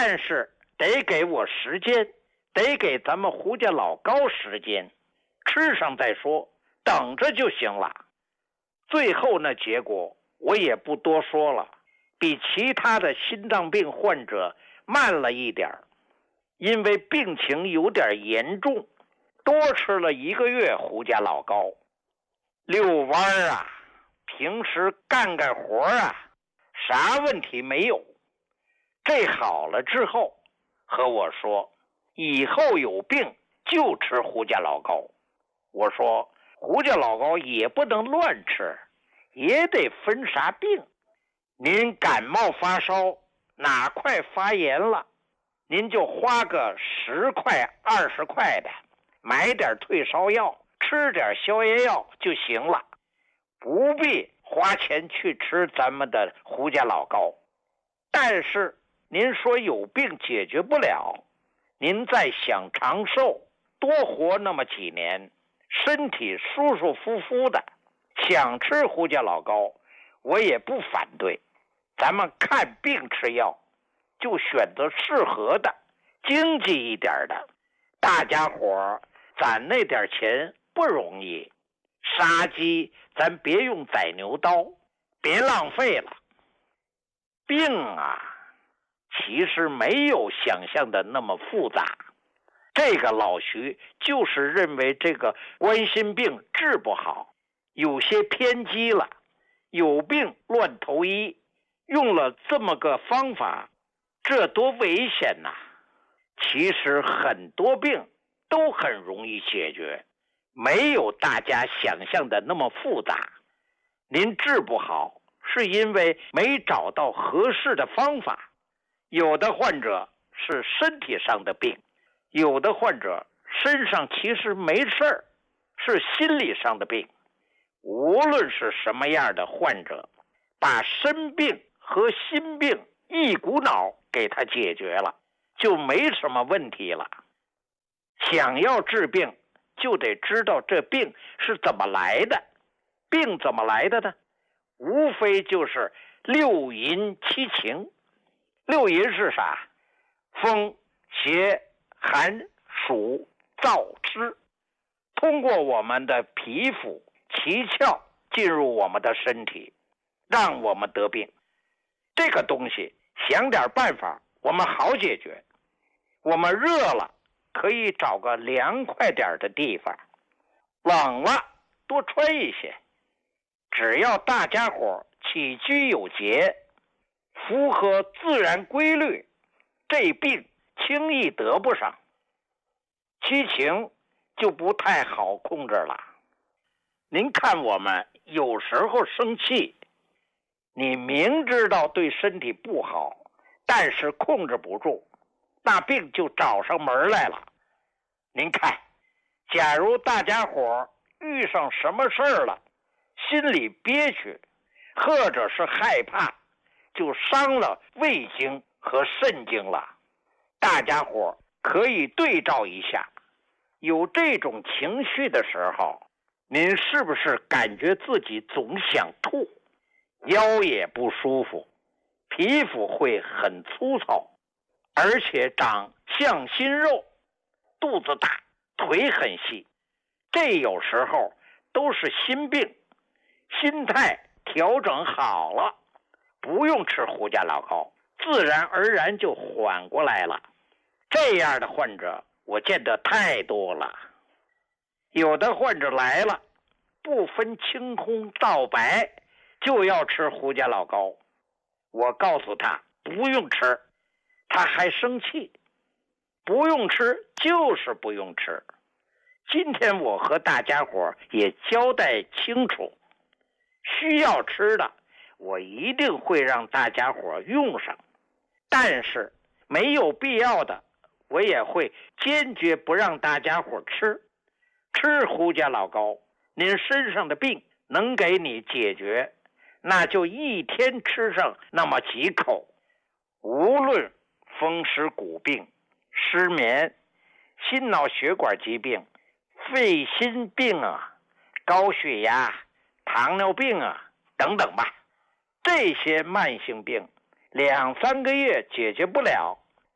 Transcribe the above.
但是得给我时间，得给咱们胡家老高时间，吃上再说，等着就行了。最后那结果我也不多说了，比其他的心脏病患者慢了一点，因为病情有点严重，多吃了1个月胡家老高。遛弯啊，平时干活啊，啥问题没有。这好了之后和我说，以后有病就吃胡家老高。我说胡家老高也不能乱吃，也得分啥病。您感冒发烧，哪块发炎了，您就花个10块20块的，买点退烧药，吃点消炎药就行了，不必花钱去吃咱们的胡家老高。但是您说有病解决不了，您再想长寿，多活那么几年，身体舒舒服服的，想吃胡家老高我也不反对。咱们看病吃药就选择适合的，经济一点的。大家伙攒那点钱不容易，杀鸡咱别用宰牛刀，别浪费了。病啊，其实没有想象的那么复杂。这个老徐就是认为这个冠心病治不好，有些偏激了，有病乱投医，用了这么个方法，这多危险呐！其实很多病都很容易解决，没有大家想象的那么复杂。您治不好是因为没找到合适的方法。有的患者是身体上的病，有的患者身上其实没事儿，是心理上的病。无论是什么样的患者，把身病和心病一股脑给他解决了，就没什么问题了。想要治病，就得知道这病是怎么来的。病怎么来的呢？无非就是6淫7情。6淫是啥？风、邪、寒、暑、燥、湿，通过我们的皮肤、脐窍进入我们的身体，让我们得病。这个东西想点办法，我们好解决。我们热了，可以找个凉快点的地方，冷了多穿一些。只要大家伙起居有节，符合自然规律，这病轻易得不上。7情就不太好控制了。您看我们有时候生气，你明知道对身体不好，但是控制不住，那病就找上门来了。您看，假如大家伙遇上什么事儿了，心里憋屈，或者是害怕，就伤了胃经和肾经了。大家伙可以对照一下，有这种情绪的时候，您是不是感觉自己总想吐，腰也不舒服，皮肤会很粗糙，而且长向心肉，肚子大，腿很细？这有时候都是心病。心态调整好了，不用吃胡家老高，自然而然就缓过来了。这样的患者我见得太多了。有的患者来了，不分青红皂白就要吃胡家老高，我告诉他不用吃，他还生气。不用吃就是不用吃。今天我和大家伙也交代清楚，需要吃的我一定会让大家伙用上，但是没有必要的我也会坚决不让大家伙吃。吃胡家老高，您身上的病能给你解决，那就一天吃上那么几口。无论风湿骨病、失眠、心脑血管疾病、肺心病啊、高血压、糖尿病啊等等吧，这些慢性病2-3个月解决不了，